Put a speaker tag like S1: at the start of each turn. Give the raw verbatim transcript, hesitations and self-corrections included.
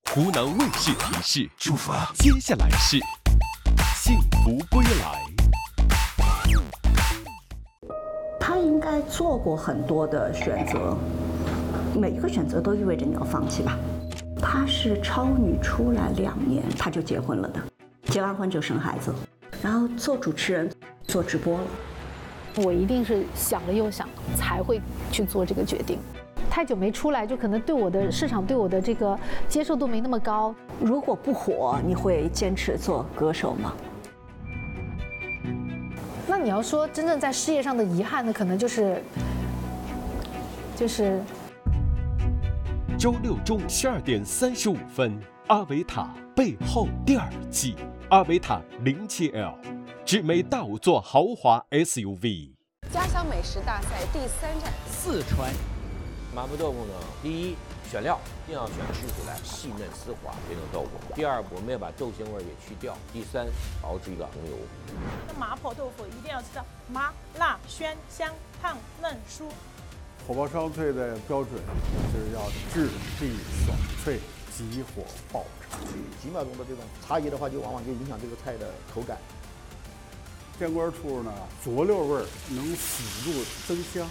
S1: 湖南卫视提示：出发，接下来是幸福归来。
S2: 他应该做过很多的选择，每一个选择都意味着你要放弃吧。她是超女出来两年，她就结婚了的，结完婚就生孩子，然后做主持人，做直播了。
S3: 我一定是想了又想，才会去做这个决定。太久没出来，就可能对我的市场对我的这个接受度没那么高。
S2: 如果不火，你会坚持做歌手吗？
S3: 那你要说真正在事业上的遗憾呢，可能就是就是
S1: 周六中午十二点三十五分，《阿维塔背后》第二季，阿维塔零七 L， 智美大五座豪华 S U V。
S4: 家乡美食大赛第三站，
S5: 四川。
S6: 麻婆豆腐呢，第一选料一定要选吃出来细嫩丝滑这种豆腐。第二，我们要把豆腥味给去掉。第三，熬制一个红油。
S7: 那麻婆豆腐一定要吃到麻辣鲜香烫嫩酥。
S8: 火爆烧脆的标准就是要质地爽脆，急火爆炒。
S9: 几秒钟的这种差异的话，就往往就影响这个菜的口感。
S8: 电锅处呢，佐料味儿能辅助增香。